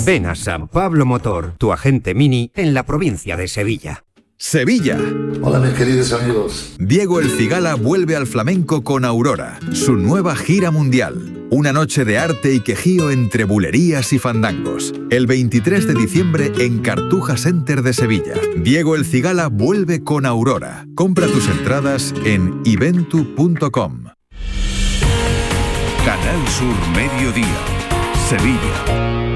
Ven a San Pablo Motor, tu agente Mini en la provincia de Sevilla. Sevilla. Hola mis queridos amigos. Diego El Cigala vuelve al flamenco con Aurora, su nueva gira mundial. Una noche de arte y quejío entre bulerías y fandangos. El 23 de diciembre en Cartuja Center de Sevilla. Diego El Cigala vuelve con Aurora. Compra tus entradas en eventu.com. Canal Sur Mediodía, Sevilla.